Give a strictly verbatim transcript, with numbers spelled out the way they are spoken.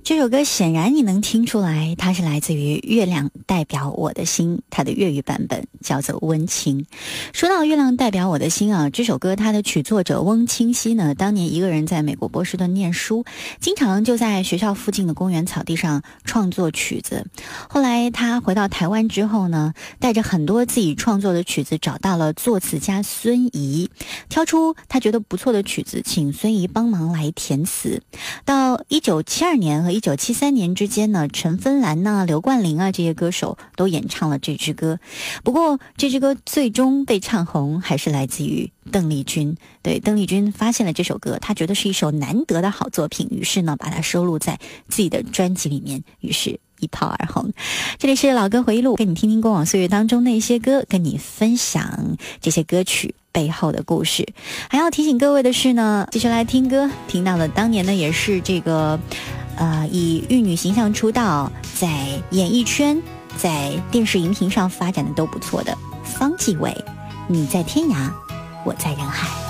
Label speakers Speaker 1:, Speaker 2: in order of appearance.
Speaker 1: 这首歌显然你能听出来，它是来自于月亮代表我的心，它的粤语版本叫做温情。说到月亮代表我的心啊，这首歌它的曲作者翁清溪呢，当年一个人在美国波士顿念书，经常就在学校附近的公园草地上创作曲子。后来他回到台湾之后呢，带着很多自己创作的曲子找到了作词家孙怡，挑出他觉得不错的曲子，请孙怡帮忙来填词。到一九七二年和一九七三年之间呢，陈芬兰呐、刘冠霖啊这些歌手都演唱了这支歌。不过这支歌最终被唱红还是来自于邓丽君。对，邓丽君发现了这首歌，她觉得是一首难得的好作品，于是呢把它收录在自己的专辑里面，于是一炮而红。这里是老歌回忆录，跟你听听过往岁月当中那些歌，跟你分享这些歌曲背后的故事。还要提醒各位的是呢，继续来听歌，听到了当年呢也是这个呃以玉女形象出道，在演艺圈在电视荧屏上发展的都不错的方季韦，你在天涯我在人海。